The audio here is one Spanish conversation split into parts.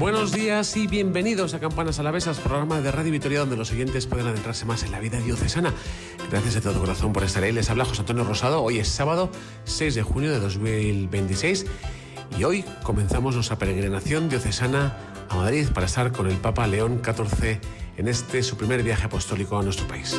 Buenos días y bienvenidos a Campanas Alavesas, programa de Radio Vitoria donde los oyentes pueden adentrarse más en la vida diocesana. Gracias de todo corazón por estar ahí. Les habla José Antonio Rosado. Hoy es sábado 6 de junio de 2026 y hoy comenzamos nuestra peregrinación diocesana a Madrid para estar con el Papa León XIV en su primer viaje apostólico a nuestro país.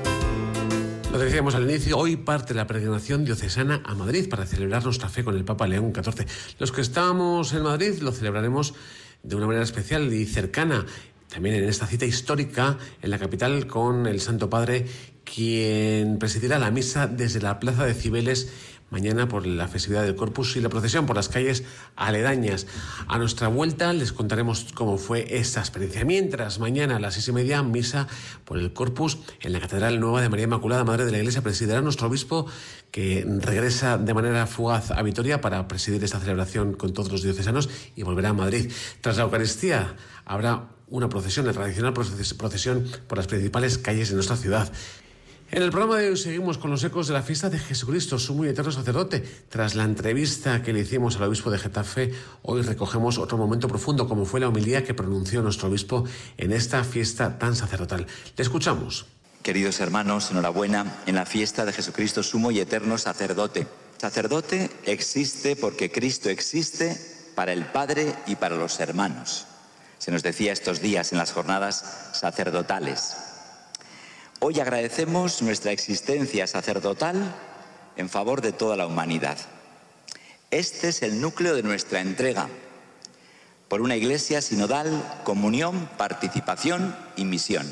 Lo decíamos al inicio, hoy parte la peregrinación diocesana a Madrid para celebrar nuestra fe con el Papa León XIV. Los que estamos en Madrid lo celebraremos de una manera especial y cercana, también en esta cita histórica en la capital con el Santo Padre, quien presidirá la misa desde la Plaza de Cibeles mañana por la festividad del Corpus y la procesión por las calles aledañas. A nuestra vuelta les contaremos cómo fue esta experiencia. Mientras, mañana a las 6:30, misa por el Corpus en la Catedral Nueva de María Inmaculada, Madre de la Iglesia. Presidirá nuestro obispo, que regresa de manera fugaz a Vitoria para presidir esta celebración con todos los diocesanos y volverá a Madrid. Tras la Eucaristía habrá una procesión, la tradicional procesión por las principales calles de nuestra ciudad. En el programa de hoy seguimos con los ecos de la fiesta de Jesucristo, sumo y eterno sacerdote. Tras la entrevista que le hicimos al obispo de Getafe, hoy recogemos otro momento profundo, como fue la homilía que pronunció nuestro obispo en esta fiesta tan sacerdotal. Le escuchamos. Queridos hermanos, enhorabuena en la fiesta de Jesucristo, sumo y eterno sacerdote. Sacerdote existe porque Cristo existe para el Padre y para los hermanos. Se nos decía estos días en las jornadas sacerdotales. Hoy agradecemos nuestra existencia sacerdotal en favor de toda la humanidad. Este es el núcleo de nuestra entrega por una iglesia sinodal, comunión, participación y misión.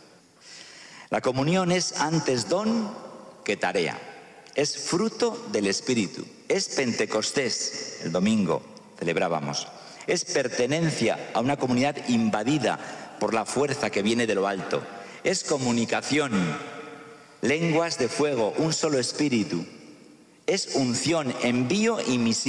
La comunión es antes don que tarea, es fruto del Espíritu, es Pentecostés, el domingo celebrábamos, es pertenencia a una comunidad invadida por la fuerza que viene de lo alto. Es comunicación, lenguas de fuego, un solo espíritu. Es unción, envío y misión.